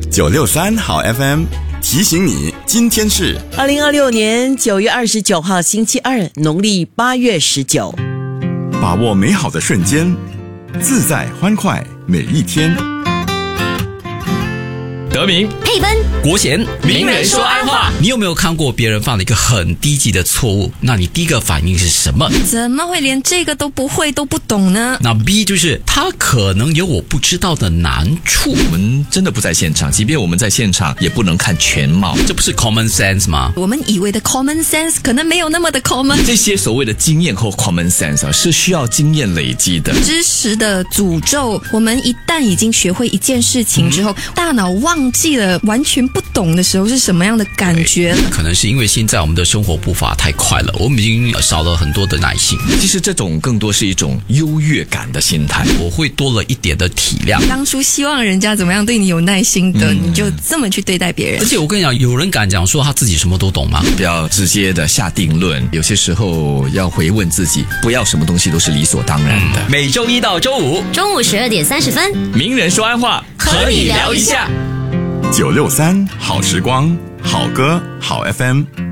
963好 FM 提醒你，今天是 2026年9月29号星期二，农历8月19。 把握美好的瞬间，自在欢快每一天。 德明、 佩芬、 国贤，名人说安话。你有没有看过别人犯了一个很低级的错误？那你第一个反应是什么？ 怎么会连这个都不会都不懂呢？ 那 B 就是他可能有我不知道的难处。 我们真的不在现场，即便我们在现场，也不能看全貌。 这不是 common sense 吗？ 我们以为的 common sense 可能没有那么的 common。 这些所谓的经验或 common sense 啊，是需要经验累积的。 知识的诅咒，我们一旦已经学会一件事情之后，大脑忘记了完全不懂的时候是什么样的感觉。 可能是因为现在我们的生活步伐太快了，我们已经少了很多的耐心。 其实这种更多是一种优越感的心态， 我会多了一点的体谅。 当初希望人家怎么样对你有耐心的，你就这么去对待别人。 而且我跟你讲，有人敢讲说他自己什么都懂吗？ 不要直接的下定论，有些时候要回问自己，不要什么东西都是理所当然的。 每周一到周五中午12点30分， 名人说安话， 和你聊一下。 963好时光，好歌好 FM。